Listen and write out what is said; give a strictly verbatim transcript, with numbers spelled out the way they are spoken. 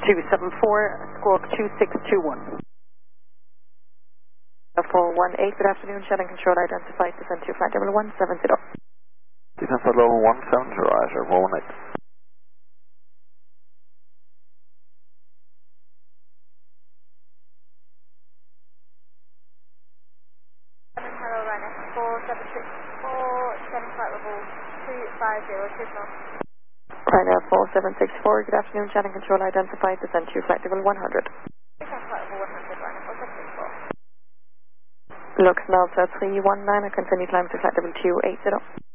two seven four, squawk two six two one. four one eight, good afternoon, Shannon Control identified, descend to flight level one seven zero. Descend for level one seven zero, Azure four one eight. Hello, runner four seven six four, descend flight level two five zero, signal. Ryanair four seven six four, good afternoon, Shannon Control identified, descend to flight level one hundred. Descend flight level one hundred, runner four seven six four. Lux Malta three one nine, I continue climb to flight level two eight zero.